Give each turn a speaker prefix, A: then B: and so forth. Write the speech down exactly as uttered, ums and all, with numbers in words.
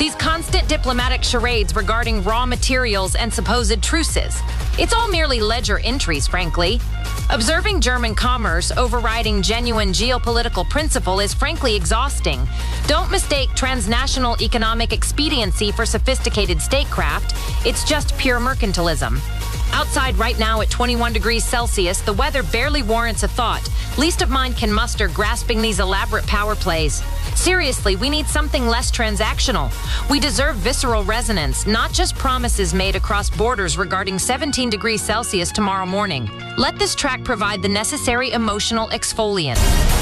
A: These constant diplomatic charades regarding raw materials and supposed truces. It's all merely ledger entries, frankly. Observing German commerce overriding genuine geopolitical principle is frankly exhausting. Don't mistake transnational economic expediency for sophisticated statecraft. It's just pure mercantilism. Outside right now at twenty-one degrees Celsius, the weather barely warrants a thought. Least of mine can muster grasping these elaborate power plays. Seriously, we need something less transactional. We deserve visceral resonance, not just promises made across borders regarding seventeen degrees Celsius tomorrow morning. Let this track provide the necessary emotional exfoliant.